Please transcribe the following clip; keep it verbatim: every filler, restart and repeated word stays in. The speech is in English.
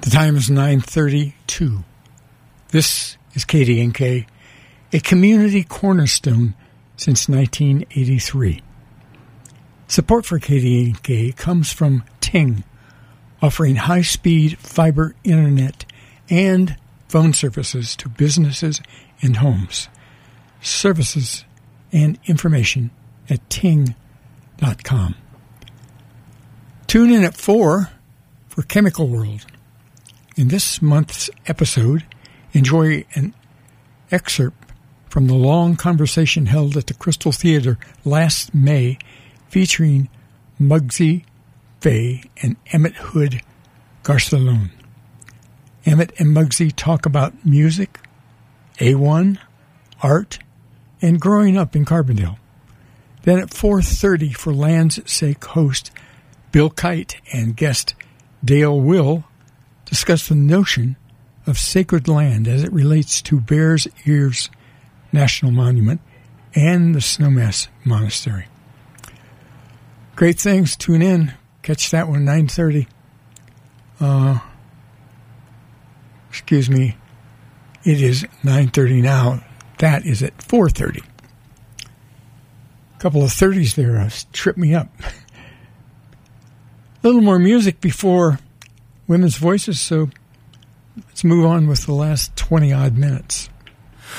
The time is nine thirty-two. This is K D N K, a community cornerstone since nineteen eighty-three. Support for K D N K comes from Ting, offering high-speed fiber internet and phone services to businesses and homes. Services and information at ting dot com. Tune in at four for Chemical World. In this month's episode, enjoy an excerpt from the long conversation held at the Crystal Theater last May featuring Muggsy Faye and Emmett Hood Garcelon. Emmett and Muggsy talk about music, A one, art, and growing up in Carbondale. Then at four thirty for Land's Sake host Bill Kite and guest Dale Will discuss the notion of sacred land as it relates to Bears Ears National Monument and the Snowmass Monastery. Great things. Tune in. Catch that one, nine thirty. Uh, excuse me. It is nine thirty now. That is at four thirty. A couple of thirties there uh, trip me up. A little more music before Women's Voices, so let's move on with the last twenty-odd minutes.